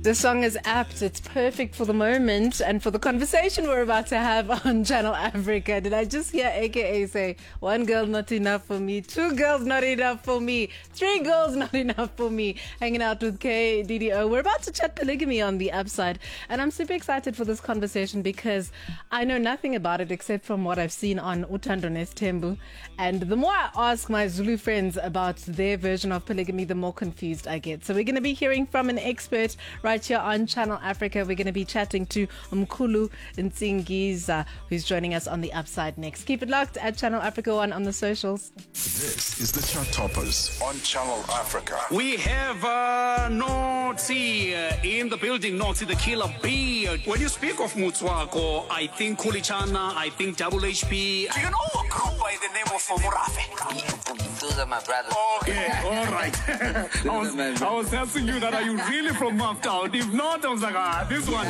This song is apt. It's perfect for the moment and for the conversation we're about to have on Channel Africa. Did I just hear AKA say, one girl not enough for me, two girls not enough for me, three girls not enough for me? Hanging out with KDDO. We're about to chat polygamy on the upside. And I'm super excited for this conversation because I know nothing about it except from what I've seen on Uthando Nesthembu. And the more I ask my Zulu friends about their version of polygamy, the more confused I get. So we're going to be hearing from an expert right here on Channel Africa. We're going to be chatting to Mkhulu Ntsingiza, who's joining us on the upside next. Keep it locked at Channel Africa 1 on the socials. This is the Chart Toppers on Channel Africa. We have Naughty in the building, Naughty the Killer Bee. When you speak of Mutswako, I think Kulichana, I think Double HP. Do you know a group by the name of Murafe? Those are my brothers. Okay, all right. I was asking you that, are you really from Maftown? If not, I was like, this one.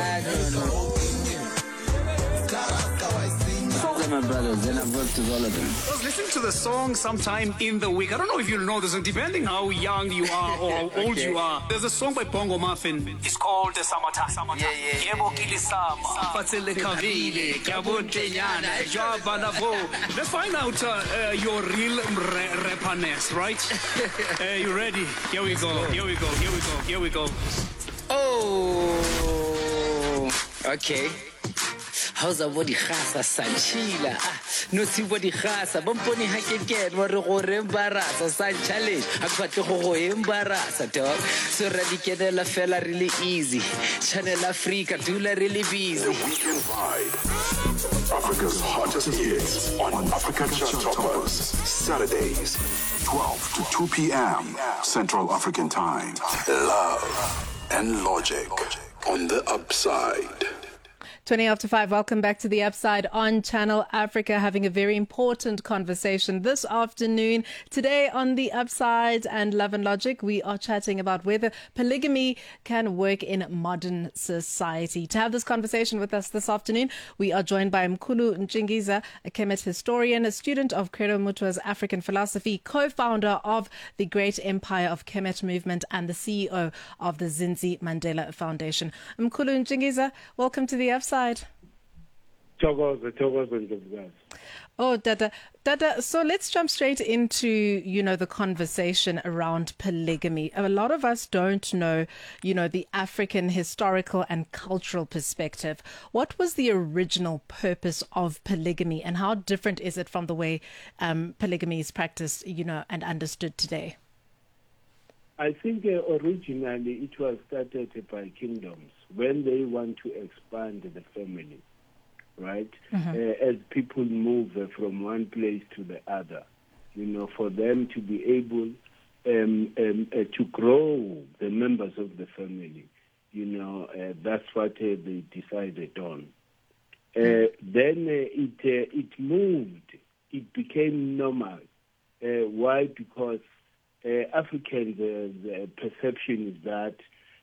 Those are my brothers, and I've worked with all of them. I was listening to the song sometime in the week. I don't know if you know this, depending how young you are or how old you are. There's a song by Bongo Muffin. It's called the Summertime. Let's find out your real rapperness, right? You ready? Here we go. Oh, okay. How's a body khasa sanchila? No see body khasa. Bomponi hakeket wa re go re embarasa sa challenge. Akwatle go go embarasa dog. So radikedela fela really easy. Channel Africa dula really busy. The Weekend Vibe. Africa's hottest hits on Africa Chart Toppers. Saturdays, 12 to 2 p.m. Central African Time. Love and Logic on the upside. 20 after 5, welcome back to the Upside on Channel Africa, having a very important conversation this afternoon. Today on the Upside and Love and Logic, we are chatting about whether polygamy can work in modern society. To have this conversation with us this afternoon, we are joined by Mkhulu Ntsingiza, a Kemet historian, a student of Credo Mutwa's African philosophy, co-founder of the Great Empire of Kemet movement and the CEO of the Zinzi Mandela Foundation. Mkhulu Ntsingiza, welcome to the Upside. Oh, Dada, so let's jump straight into, the conversation around polygamy. A lot of us don't know, the African historical and cultural perspective. What was the original purpose of polygamy and how different is it from the way polygamy is practiced, and understood today? I think originally it was started by kingdoms when they want to expand the family, right? Mm-hmm. As people move from one place to the other, for them to be able to grow the members of the family, that's what they decided on. Then it moved, it became normal. Why? Because Africans' perception is that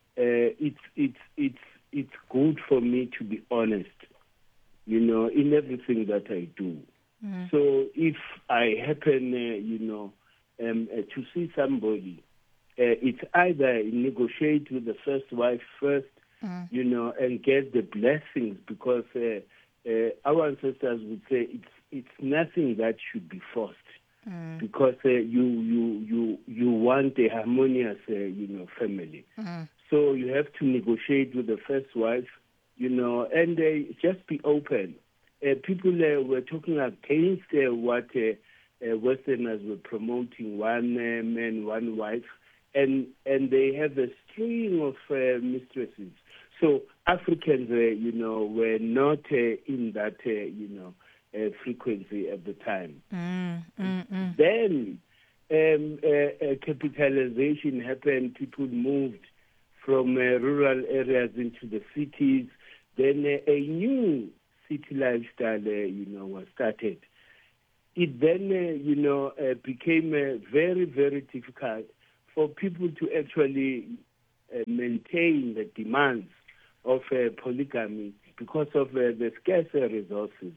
it's good for me to be honest, in everything that I do. Mm-hmm. So if I happen, to see somebody, it's either negotiate with the first wife first, and get the blessings, because our ancestors would say it's nothing that should be forced. Because you want a harmonious family, so you have to negotiate with the first wife, and just be open. People were talking against what Westerners were promoting: one man, one wife, and they have a string of mistresses. So Africans, were not in that frequency at the time. Then capitalization happened. People moved from rural areas into the cities. Then a new city lifestyle, was started. It then, became very, very difficult for people to actually maintain the demands of polygamy because of the scarcer resources.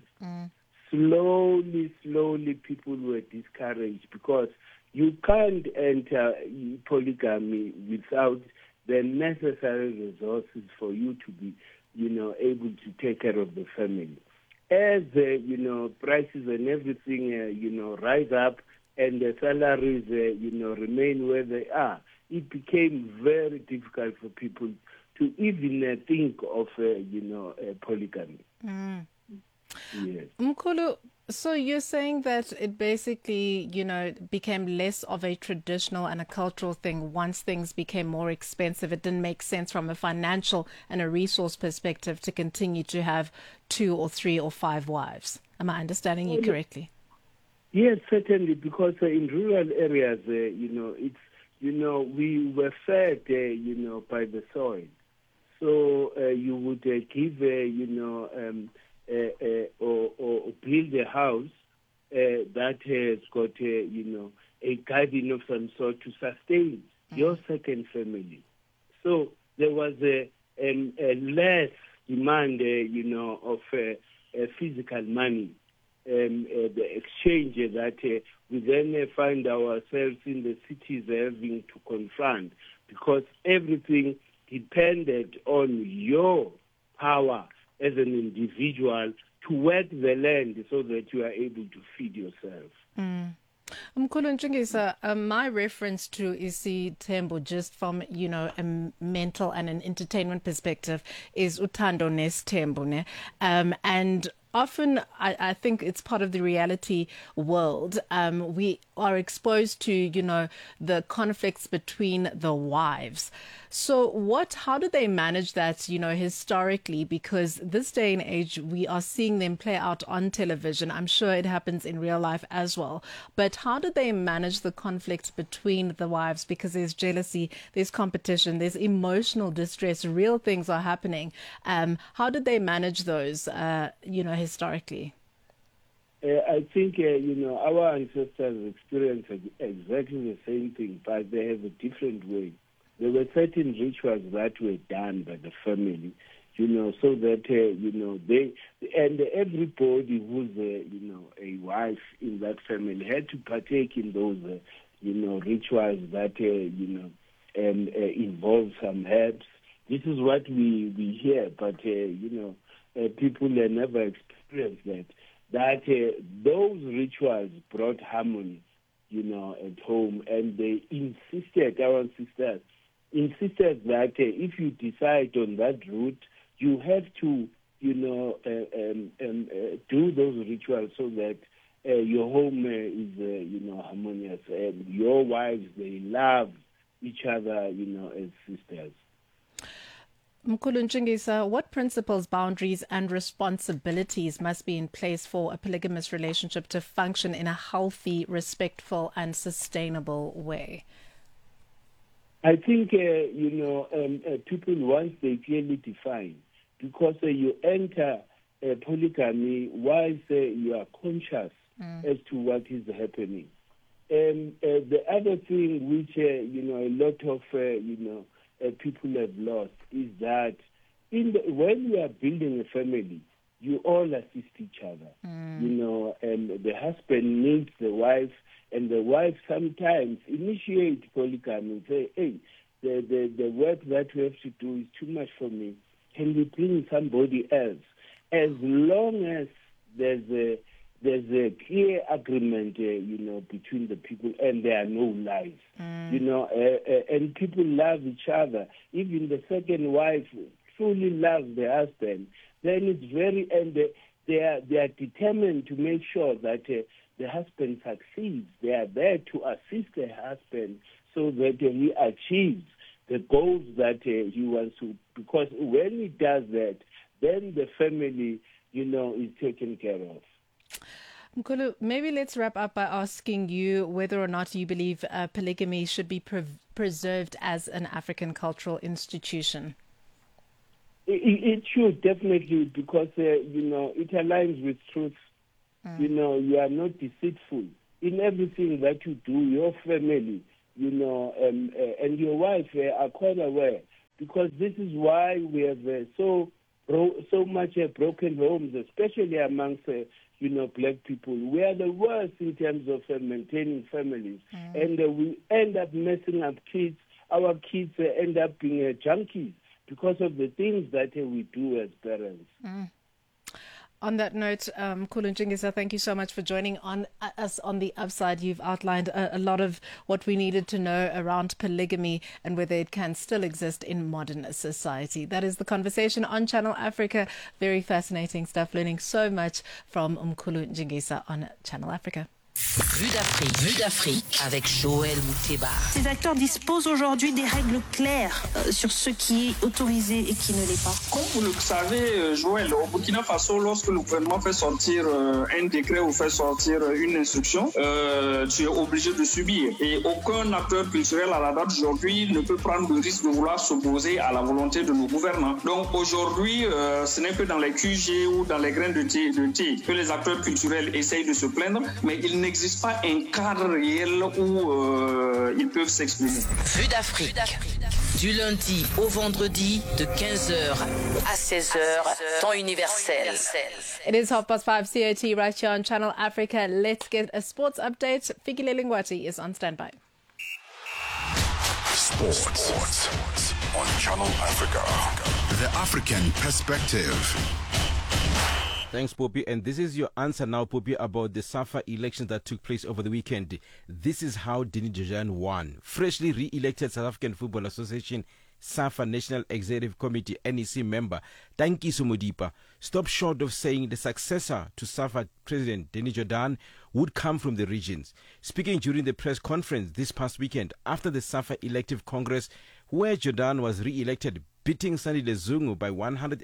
Slowly, people were discouraged because you can't enter polygamy without the necessary resources for you to be, able to take care of the family. As, prices and everything, rise up and the salaries, remain where they are, it became very difficult for people to even think of, polygamy. Yes. Mkhulu, so you're saying that it basically, became less of a traditional and a cultural thing once things became more expensive. It didn't make sense from a financial and a resource perspective to continue to have 2 or 3 or 5 wives. Am I understanding you correctly? Yes, certainly, because in rural areas, it's, we were fed, by the soil. So you would give, or build a house that has got, a garden of some sort to sustain your second family. So there was a less demand, of physical money, the exchange that we then find ourselves in the cities having to confront, because everything depended on your power as an individual to work the land so that you are able to feed yourself. Mkhulu Ntshingisa, my reference to Isi Tembo, just from, a mental and an entertainment perspective, is Uthando Nesthembu, ne? And often, I think it's part of the reality world. We are exposed to, the conflicts between the wives. So how do they manage that, historically? Because this day and age, we are seeing them play out on television. I'm sure it happens in real life as well. But how do they manage the conflict between the wives? Because there's jealousy, there's competition, there's emotional distress, real things are happening. How did they manage those, historically? I think, our ancestors experienced exactly the same thing, but they have a different way. There were certain rituals that were done by the family, so that, they, and everybody who's, a wife in that family had to partake in those, rituals that, involve some herbs. This is what we hear, but, people have never experienced that those rituals brought harmony, at home, and they insisted, our sisters insisted that if you decide on that route, you have to, do those rituals so that your home is, harmonious, and your wives, they love each other, as sisters. Mkhulu Ntshingisa, what principles, boundaries and responsibilities must be in place for a polygamous relationship to function in a healthy, respectful and sustainable way? I think, people, once they clearly define, because you enter polygamy whilst you are conscious as to what is happening. And the other thing which, a lot of, people have lost is that when you are building a family, you all assist each other, and the husband needs the wife, and the wife sometimes initiate polygamy and say, hey, the work that we have to do is too much for me. Can we bring somebody else? As long as there's a clear agreement, between the people, and there are no lies, and people love each other. Even the second wife truly loves the husband. Then it's and they are determined to make sure that the husband succeeds. They are there to assist the husband so that he achieves the goals that he wants to. Because when he does that, then the family, is taken care of. Mkhulu, maybe let's wrap up by asking you whether or not you believe polygamy should be preserved as an African cultural institution. It should, definitely, because, it aligns with truth. You are not deceitful. In everything that you do, your family, and your wife are quite aware, because this is why we have so much broken homes, especially amongst, black people. We are the worst in terms of maintaining families, and we end up messing up kids. our kids end up being junkies because of the things that we do as parents. On that note, Khulu Ntshingisa, thank you so much for joining us on The Upside. You've outlined a lot of what we needed to know around polygamy and whether it can still exist in modern society. That is the conversation on Channel Africa. Very fascinating stuff. Learning so much from Khulu Ntshingisa on Channel Africa. Vue d'Afrique avec Joël Mouteba. Ces acteurs disposent aujourd'hui des règles claires sur ce qui est autorisé et qui ne l'est pas. Comme vous le savez, Joël, au Burkina Faso, lorsque le gouvernement fait sortir un décret ou fait sortir une instruction, tu es obligé de subir. Et aucun acteur culturel à la date d'aujourd'hui ne peut prendre le risque de vouloir s'opposer à la volonté de nos gouvernants. Donc aujourd'hui, ce n'est que dans les QG ou dans les grains de thé que les acteurs culturels essayent de se plaindre, mais il n'existe pas un cadre réel où ils peuvent s'exprimer. Vue d'Afrique, du lundi au vendredi de 15h à 16h, temps universel. It is 5:30 COT right here on Channel Africa. Let's get a sports update. Fikile Lingwati is on standby. Sports on Channel Africa. The African perspective. Thanks, Poppy. And this is your answer now, Poppy, about the SAFA elections that took place over the weekend. This is how Denis Jojane won. Freshly re-elected South African Football Association SAFA National Executive Committee NEC member Tankiso Modipa stopped short of saying the successor to SAFA President Denis Jojane would come from the regions. Speaking during the press conference this past weekend after the SAFA Elective Congress, where Jojane was re-elected, beating Sandile Zungu by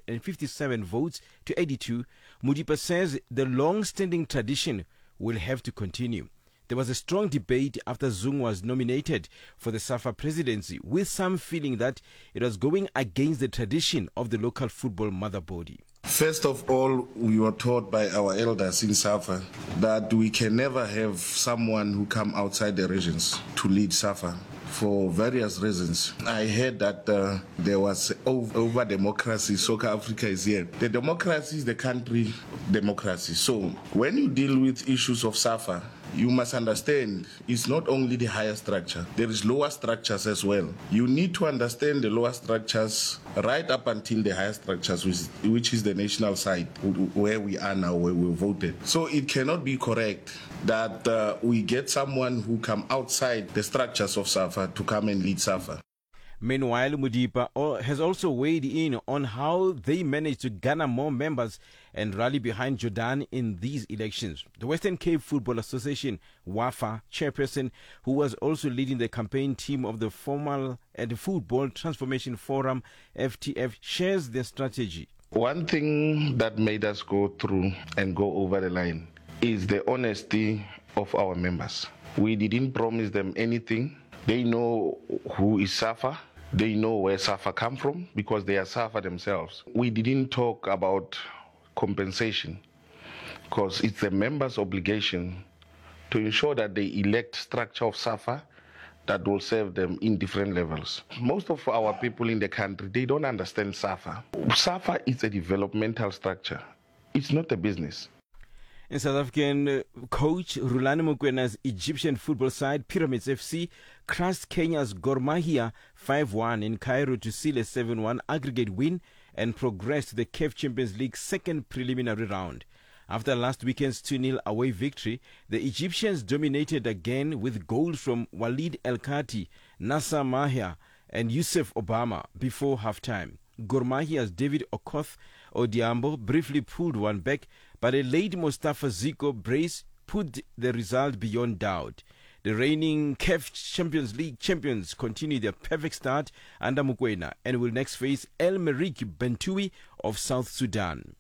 157 votes to 82, Modipa says the long-standing tradition will have to continue. There was a strong debate after Zungu was nominated for the SAFA presidency, with some feeling that it was going against the tradition of the local football mother body. First of all, we were taught by our elders in SAFA that we can never have someone who come outside the regions to lead SAFA, for various reasons. I heard that there was over democracy. Soccer Africa is here. The democracy is the country democracy. So when you deal with issues of SAFA, you must understand it's not only the higher structure, there is lower structures as well. You need to understand the lower structures right up until the higher structures, which is the national side, where we are now, where we voted. So it cannot be correct that we get someone who come outside the structures of SAFA to come and lead SAFA. Meanwhile, Modipa has also weighed in on how they managed to garner more members and rally behind Jojane in these elections. The Western Cape Football Association, WAFA chairperson, who was also leading the campaign team of the Formal and Football Transformation Forum, FTF, shares their strategy. One thing that made us go through and go over the line is the honesty of our members. We didn't promise them anything. They know who is SAFA. They know where SAFA come from because they are SAFA themselves. We didn't talk about compensation because it's the members' obligation to ensure that they elect structure of SAFA that will serve them in different levels. Most of our people in the country, they don't understand SAFA. SAFA is a developmental structure. It's not a business. In South African coach Rulani Mokwena's Egyptian football side, Pyramids FC, crushed Kenya's Gor Mahia 5-1 in Cairo to seal a 7-1 aggregate win and progressed to the CAF Champions League second preliminary round. After last weekend's 2-0 away victory, the Egyptians dominated again with goals from Walid El Kati, Nasser Mahia and Yusuf Obama before halftime. Gor Mahia's David Okoth Odiambo briefly pulled one back, but a late Mustafa Ziko brace put the result beyond doubt. The reigning CAF Champions League champions continue their perfect start under Mokoena and will next face El Merreikh Bentoui of South Sudan.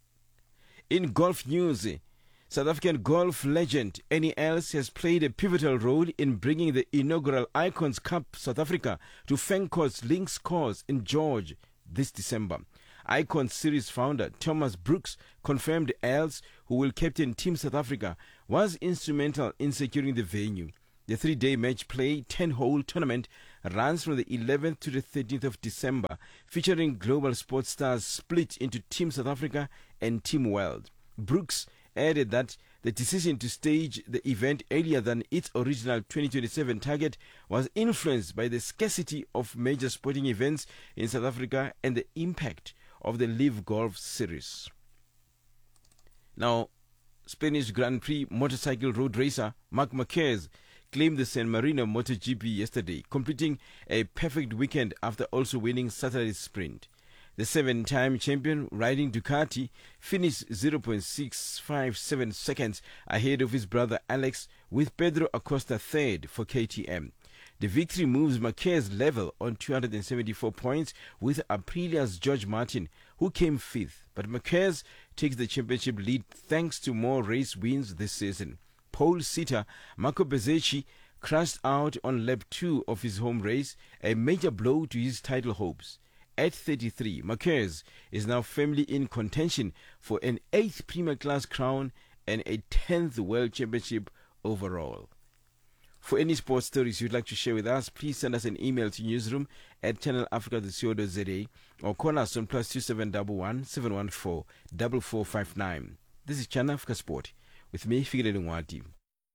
In golf news, South African golf legend Annie Els has played a pivotal role in bringing the inaugural Icons Cup South Africa to Fancos Links course in George this December. Icons Series founder Thomas Brooks confirmed Els, who will captain Team South Africa, was instrumental in securing the venue. The 3-day match play 10-hole tournament runs from the 11th to the 13th of December, featuring global sports stars split into Team South Africa and Team World. Brooks added that The decision to stage the event earlier than its original 2027 target was influenced by the scarcity of major sporting events in South Africa and the impact of the Live Golf Series. Now, Spanish Grand Prix motorcycle road racer Marc Marquez claimed the San Marino MotoGP yesterday, completing a perfect weekend after also winning Saturday's sprint. The 7-time champion riding Ducati finished 0.657 seconds ahead of his brother Alex, with Pedro Acosta third for KTM. The victory moves Marquez level on 274 points with Aprilia's George Martin, who came fifth. But Marquez takes the championship lead thanks to more race wins this season. Pole sitter Marco Bezzecchi crashed out on lap 2 of his home race, a major blow to his title hopes. At 33, Marquez is now firmly in contention for an 8th Premier Class crown and a 10th World Championship overall. For any sports stories you'd like to share with us, please send us an email to newsroom@channelafrica.co.za or call us on +2711 714 4459. This is Channel Africa Sport with me, Fikile Lungwati.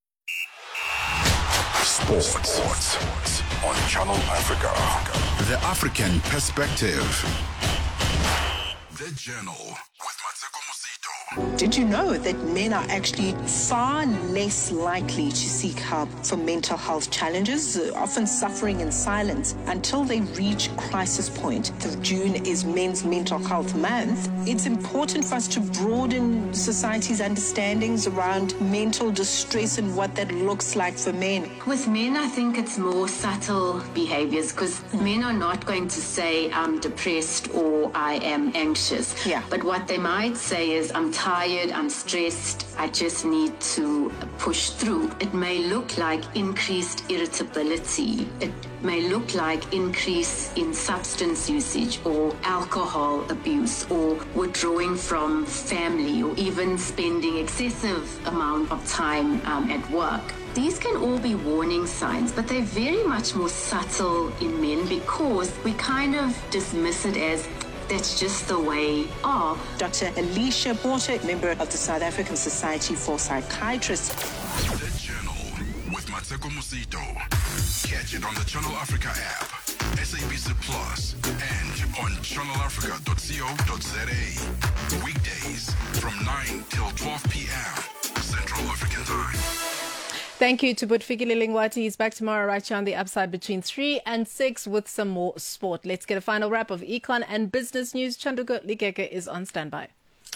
Sports on Channel Africa. The African Perspective. The Journal with Mateko Musito. Did you know that men are actually far less likely to seek help for mental health challenges, often suffering in silence until they reach crisis point? June is Men's Mental Health Month. It's important for us to broaden society's understandings around mental distress and what that looks like for men. With men, I think it's more subtle behaviors, because men are not going to say, I'm depressed or I am anxious. Yeah. But what they might say is, I'm tired, I'm stressed, I just need to push through. It may look like increased irritability. It may look like increase in substance usage or alcohol abuse or withdrawing from family or even spending excessive amount of time at work. These can all be warning signs, but they're very much more subtle in men because we kind of dismiss it as that's just the way of. Dr. Alicia Porter, member of the South African Society for Psychiatrists. The Journal with Mateko Musito. Catch it on the Channel Africa app, SABC Plus, and on channelafrica.co.za. Weekdays from 9 till 12 p.m. Central African Time. Thank you to Fikile Lingwati. He's back tomorrow right here on the Upside between 3 and 6 with some more sport. Let's get a final wrap of econ and business news. Chanduka Likeke is on standby.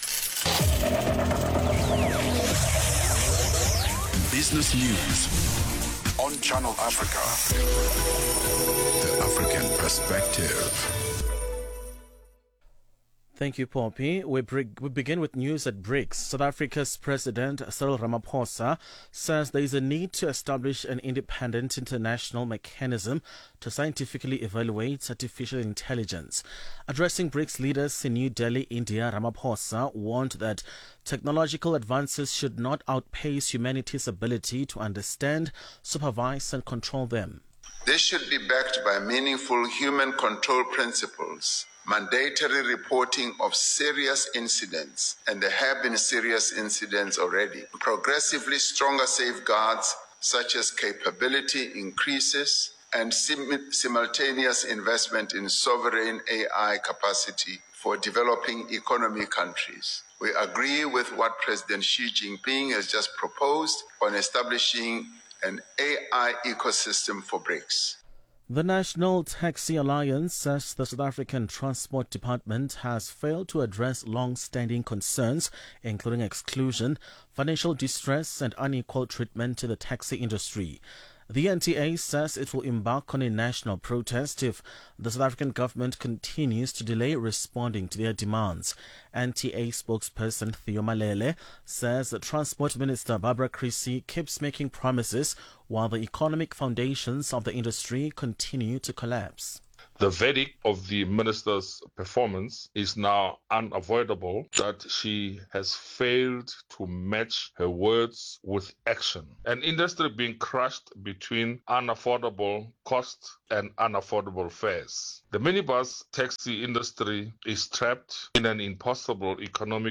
Business news on Channel Africa. The African Perspective. Thank you, Poppy. We begin with news at BRICS. South Africa's President Cyril Ramaphosa says there is a need to establish an independent international mechanism to scientifically evaluate artificial intelligence. Addressing BRICS leaders in New Delhi, India, Ramaphosa warned that technological advances should not outpace humanity's ability to understand, supervise, and control them. This should be backed by meaningful human control principles, mandatory reporting of serious incidents, and there have been serious incidents already, progressively stronger safeguards such as capability increases and simultaneous investment in sovereign AI capacity for developing economy countries. We agree with what President Xi Jinping has just proposed on establishing an AI ecosystem for BRICS. The National Taxi Alliance says the South African Transport Department has failed to address long-standing concerns, including exclusion, financial distress, and unequal treatment to the taxi industry. The NTA says it will embark on a national protest if the South African government continues to delay responding to their demands. NTA spokesperson Theo Malele says that Transport Minister Barbara Creecy keeps making promises while the economic foundations of the industry continue to collapse. The verdict of the minister's performance is now unavoidable, that she has failed to match her words with action. An industry being crushed between unaffordable costs and unaffordable fares. The minibus taxi industry is trapped in an impossible economic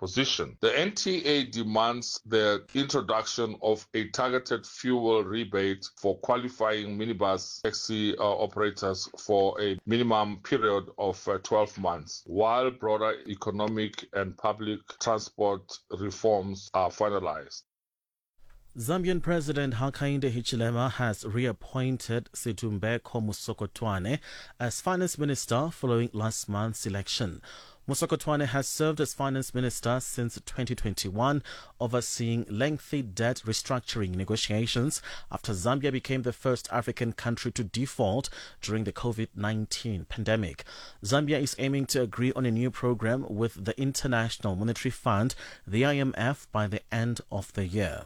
position. The NTA demands the introduction of a targeted fuel rebate for qualifying minibus taxi operators for a minimum period of 12 months, while broader economic and public transport reforms are finalized. Zambian President Hakainde Hichilema has reappointed Situmbeko Musokotwane as Finance Minister following last month's election. Musokotwane has served as Finance Minister since 2021, overseeing lengthy debt restructuring negotiations after Zambia became the first African country to default during the COVID-19 pandemic. Zambia is aiming to agree on a new program with the International Monetary Fund, the IMF, by the end of the year.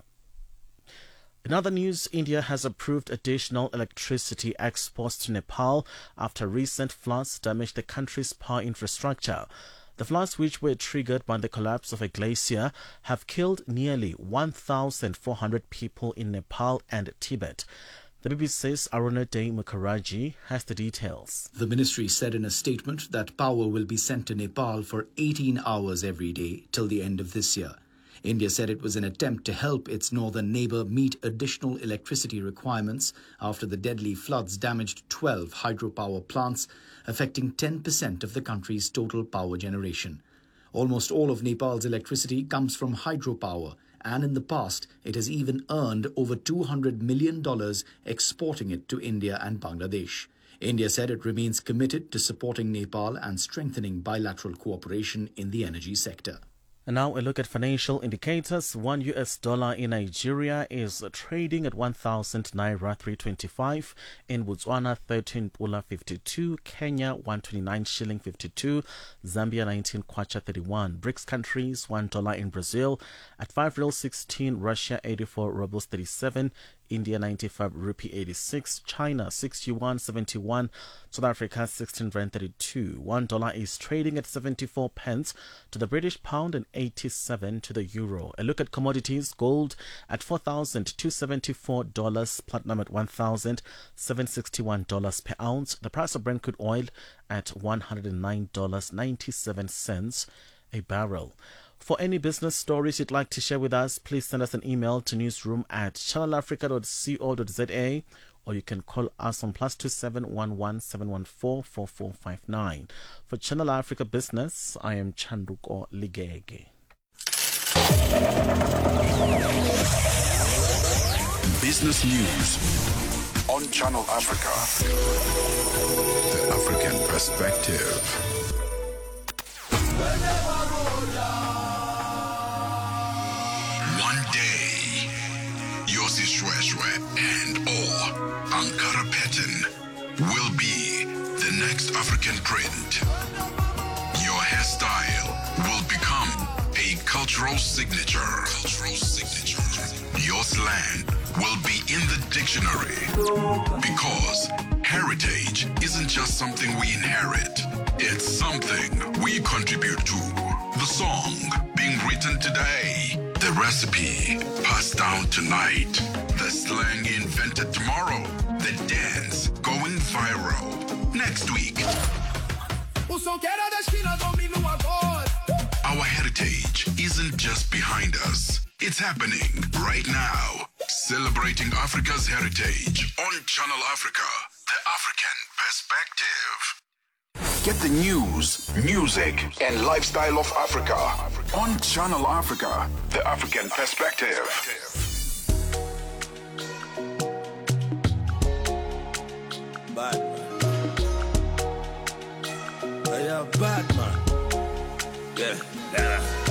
In other news, India has approved additional electricity exports to Nepal after recent floods damaged the country's power infrastructure. The floods, which were triggered by the collapse of a glacier, have killed nearly 1,400 people in Nepal and Tibet. The BBC's Arunodai Mukherjee has the details. The ministry said in a statement that power will be sent to Nepal for 18 hours every day till the end of this year. India said it was an attempt to help its northern neighbour meet additional electricity requirements after the deadly floods damaged 12 hydropower plants, affecting 10% of the country's total power generation. Almost all of Nepal's electricity comes from hydropower, and in the past it has even earned over $200 million exporting it to India and Bangladesh. India said it remains committed to supporting Nepal and strengthening bilateral cooperation in the energy sector. And now a look at financial indicators. $1 in Nigeria is trading at 1,000 Naira 325. In Botswana, 13 Pula 52. Kenya, 129 shilling 52. Zambia, 19 Kwacha 31. BRICS countries, $1 in Brazil at 5 real 16. Russia, 84 rubles 37. India 95 rupee 86, China 6 yuan 71, South Africa 16 rand 32. $1 is trading at 74 pence to the British pound and 87 to the euro. A look at commodities: gold at $4,274, platinum at $1,761 per ounce. The price of Brent crude oil at $109.97 a barrel. For any business stories you'd like to share with us, please send us an email to newsroom@channelafrica.co.za, or you can call us on +27 11 714 4459. For Channel Africa Business, I am Chanduko Ligege. Business news on Channel Africa. The African perspective. One day, Yossi Shweshwe and or Ankara Pattern will be the next African print. Your hairstyle will become a cultural signature. Your slang will be in the dictionary, because heritage isn't just something we inherit. It's something we contribute to. The song being written today, the recipe passed down tonight, the slang invented tomorrow, the dance going viral next week. Our heritage isn't just behind us, it's happening right now. Celebrating Africa's heritage on Channel Africa, the African perspective. Get the news, music, and lifestyle of Africa on Channel Africa, the African perspective. Batman. Yeah.